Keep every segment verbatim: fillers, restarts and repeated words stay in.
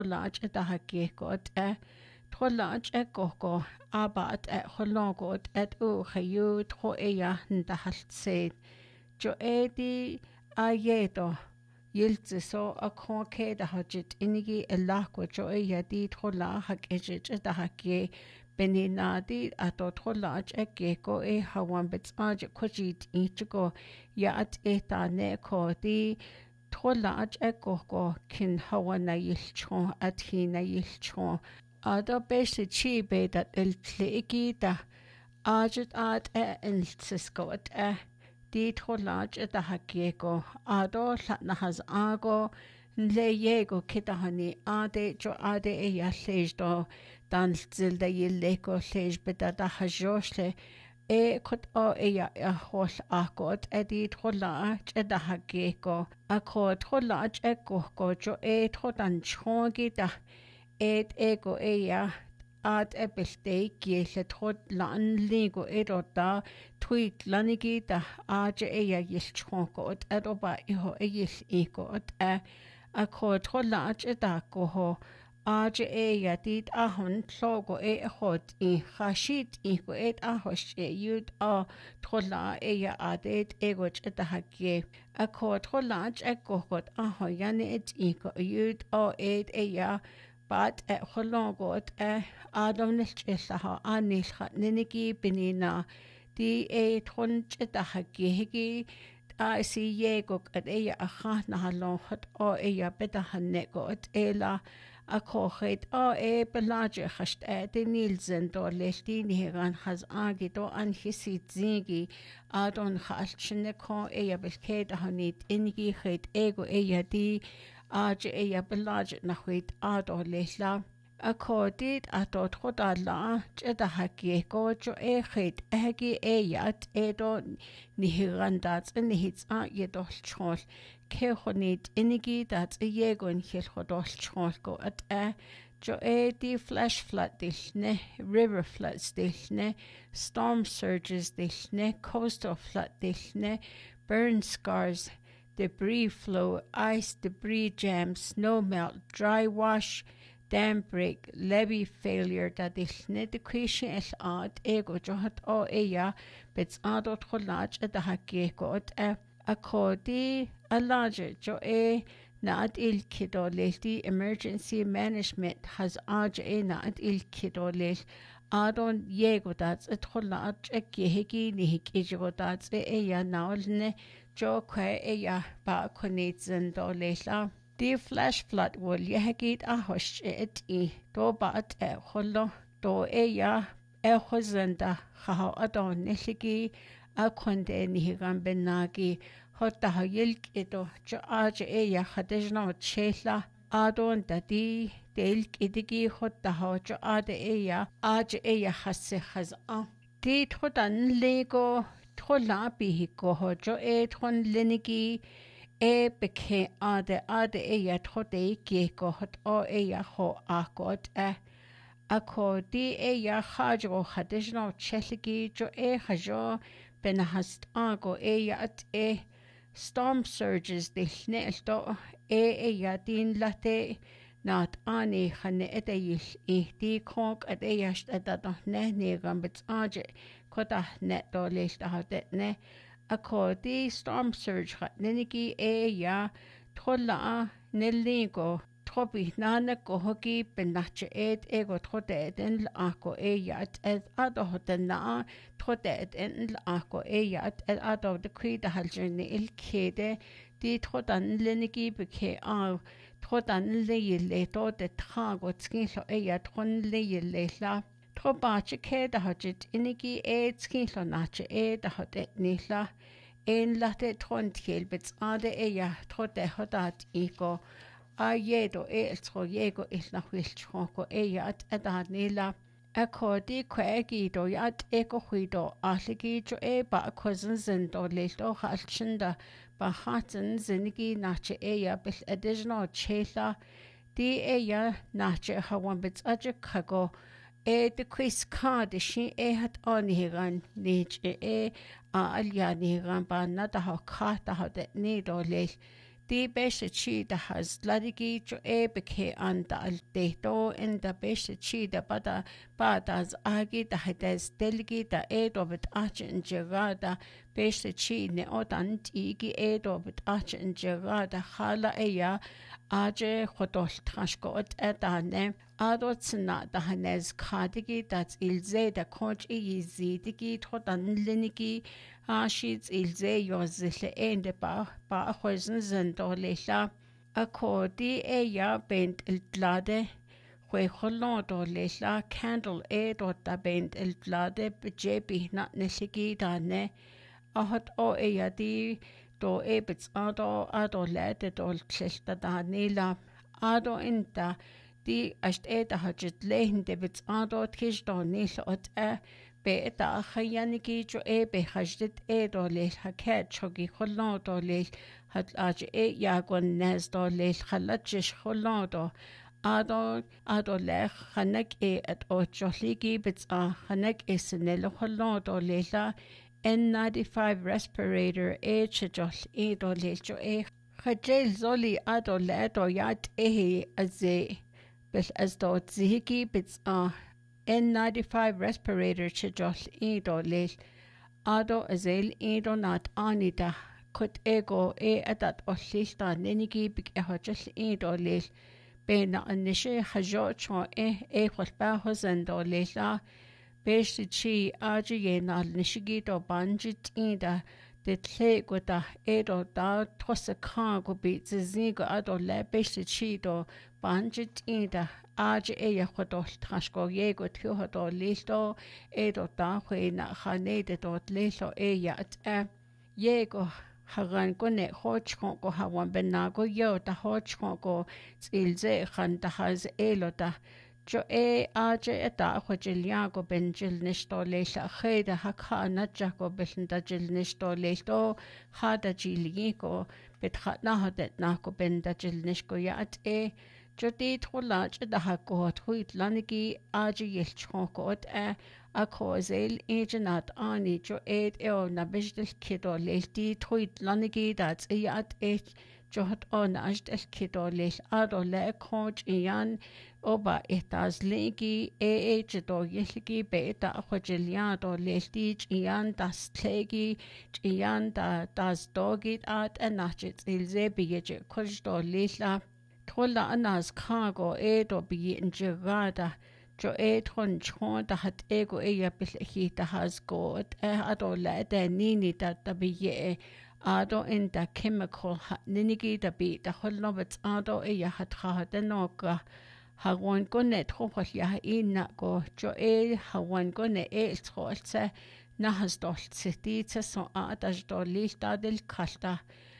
trolaj e da gekot e trolaj e gogo abat e hologot et u hayu tro e ya ndahalt se jo e di ayedo yiltse so a konke da hajit inigi e lakwa jo e ya di trola hak ejit e da hake beninadi ato trolaj e geko e hawan betsaj kojit ichigo ya at e ta ne ko di trolaj e gogo kin hawan na yilchon at hi na yilchon Ada beste chi be dat el tlegi da ajet ad e el tsiskot e di trolaj e da hakego ado latna has ago le yego kitahani ade jo ade e ya lejdo dan zil da yeleko lej beda da hajoshle e kot o e ya e hol akot e di trolaj e da hakego ako trolaj e gogo jo e trodan chongi da et ego ea at ebelte giele trot lan ligo edota tweet lanigi da aje ea yilchonko ot edoba iho eil ego ot e a ko trolaj e da ko ho aje ea dit ahon logo e hot i khashit ego et ahos e yud a trola ea adet ego e da hage a ko trolaj e gogot aho yani et ego yud o et ea But at Holongot e Adam Nilchisaha Anilha Ninigi Benina di e tronch e da hagihigi a si yegok at ea a chana halonhat o ea bedahanego at ela a kochet o e belaje hast e de Nielsen do lestini heran has agi do an hisi zigi adon chalchineko ea belkeda hanit ingi het ego ea di Aje ea belaj na huit ado lesla. A codid a dot hodala, jeda hagi gojo e hit egi eat edo nihirandat and hits a yedol chol. Kehonit inigi dat a yegon hil hodol chol go at e. Jo e di flash flood dishne, river floods dishne, storm surges dishne, coastal flood dishne, burn scars. Debris flow, ice, debris jam, snow melt, dry wash, dam break, levee failure that is net the question is ad ego johat o ea bets adot holaj at the hakekot a akodi a larger jo e not il kido lesti emergency management has aj e not il kido les adon yego that's a holaj a gehegi ni hikijo that's e ea naulne Jo kwe ea ba konitsen do lesla. Di flash flood wol yehegit a hosh et i do ba at e holo do ea e hozenda chaho adon nishigi a konde nihigan benagi hota ha yilk edo jo aje ea hadejna chela adon da di delk idigi hota ha jo ade ea aje ea hasse khaz a. Di thodan lego Trola bihi goho jo e tron linigi e beke ade ade e ya trode ge gohot o e ya ho akot e ako di e ya hajo hadishno cheligi jo e hajo benahast ago e ya at e storm surges di hnelto e e ya din late Not ani khane etayil ihti konk at eyast atado ne negam bits aje kota net do list ahadet ne akodi storm surge khat neniki e ya thola nelingo tropi nana ko hoki benache et ego trote den ako e yat et ado hotena trote en ako e yat et ado de krida haljeni il kede di trodan leniki beke a trodan le to de trago skilo e ya tron le le la trobache ke da hajit iniki e skilo nache e da hote nila en late tron tjelbets ade e ya trote hodat ego a yedo e eltro yego isna wilchoko e yat adanila akodi kwegi do yat eko huido ahligi jo e ba cousin zindo leto halchinda ba hatin zinigi nache e ya bil additional chela di e ya nache hawan bits aje kago e de quiz card shi e hat onigan niche e a alyani ran ba na da ha ka da ha de ni do le di beshe chi da has ladigi jo e beke anda al deto in da beshe chi da bada badas agi da hades delgi da edo bet ache in gerada beshe chi ne odan tigi edo bet ache in gerada hala eya aje khodol trashko ot edane ado tsna da hanes kadigi dat ilze da coach e zidigi thodan linigi Ashits ilze yozile ende ba ba khozen zendolila akodi e ya bent iltlade khwe kholodo lela candle e dota bent iltlade bejebi na nesigi dane ahat o e ya di do e bits ado ado lede dol tselta danila ado inta di ast e da hajit lehende bits ado tkish do nil ot e بيتا خيانكي جو اي بخجدت اي دوليل هكات شوكي خلون دوليل هت اج اي ياغون ناز دوليل خلتش خلون دو ادو ادو لخ خنك اي ات او جوليكي بتا خنك اي سنل خلون دوليل إن ninety-five respirator اي تشجول اي دوليل جو اي خجيل زولي ادو لادو يات اي ازي بس از دو تزيكي بتا إن ninety-five respirator chijol ido lil ado azel ido nat anida kut ego e adat ollista nenigi big ehojol ido lil bena anishe hajo cho e e khosba hozendo lila beshi chi aji yenal nishigi do banjit ida de tle goda edo da tosaka go bi zigo ado le beshi chi do banjit ida Aje e ya khodol trashko yego tyo hodol listo e do ta khina khane de dot lelo e ya at yego hagan ko ne hoch ko hawan benago yo ta hoch ko tsilze khan ta haz elota jo e aje eta khojilya go benjil nisto lela kheda hakhana jako belinda jil nisto lesto hada jili ko betkhana hadet na ko benda jil nisko ya at e Jodi tholaj da hakot huit lanigi aji yelchokot a a kozel ejenat ani jo ed eo na bijdel kido lelti huit lanigi dat yat et jot on ajdel kido lel ado le coach ian oba etas legi e e do yelgi beta khojeliado lelti ian das tlegi ian da das dogit at anachit ilze bije kojdo lela Trolla anas kago edo bi injigada jo edron chon da hat ego eya bilhi da has god e ado la da nini da da bi ye ado in da chemical ninigi da bi da holobet ado eya hat ha da noka hawan gonet khofal ya inna go jo e hawan gone e tsolse na has dolt sitita so adas dolil da del kalta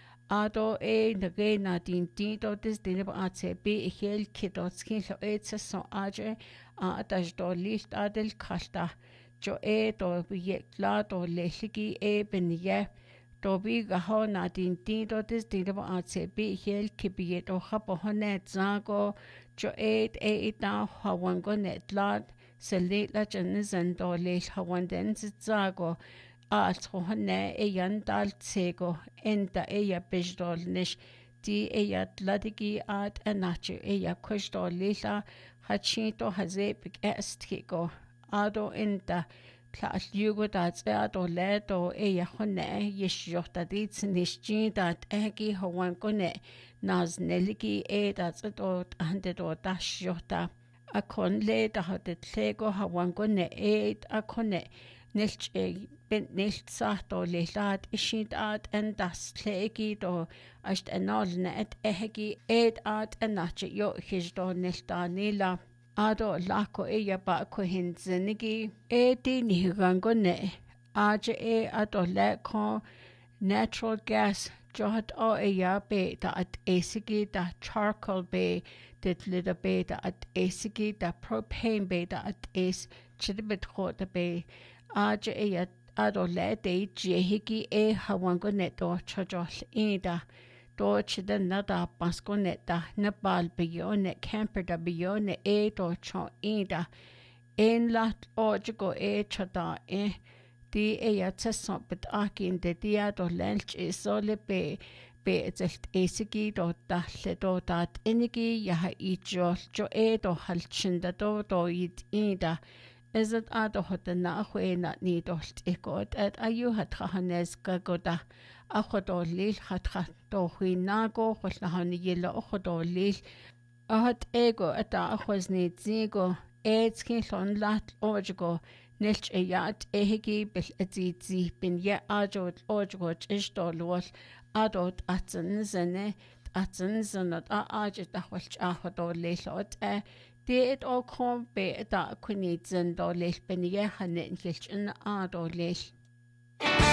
Ado e nage na din din do dis din ba atse be hel kidot skin lo etsa so aje a atas do list adel kasta jo e do ye kla do leshigi e ben ye do bi ga ho na din din do dis din ba atse be hel kibiye do khabo honet zago jo e e da hawan go net lad selit la jan zan do le hawan den zago Altro hane e yan dal tsego enda e ya bijdol nish di e ya tladigi ad anache e ya kushdol lila hachinto haze big estiko ado enda Klaas yugo dat ado ledo e ya hone yeshjota dit nishjin dat egi hawan kone naz neligi e dat do ande do dashjota akon le da hadet lego hawan kone e akone Nilch bin nicht sagt o lelat ishint at en das legi do ast enol net ehegi ed at enache yo hijdo niltanila ado lako e ya ba ko hinzenigi e di nigango ne aje e ado leko natural gas jot o e ya be da at esigi da charcoal be dit lida be da at esigi da propane be da at es chidibit khota be Aje e ya ado le de jehigi e hawango neto chajol ida do chida nada pasko neta nepal biyone camper da biyone e do cho ida en lat ojigo e chada e di e ya tseson bet akin de dia do lench e sole be beetelt esigi do dalle do dat enigi jaha ijol jo e do halchinda do do id ida is het ado hot na khwena ni dolt ikot at ayu hat khanes gagoda akhodo lil hat khat do khwina go khosna hani yela akhodo lil ahat ego ata akhosni zigo etskin lon lat ojo Nilch e yat ehigi bil etizi bin ye ajot ojgot ishtolwal adot atsen zene atsen zanat a ajit ahwalch ahodo leilot e diet o kom be da kunit zendo leil bin ye hanen lilch in ado leil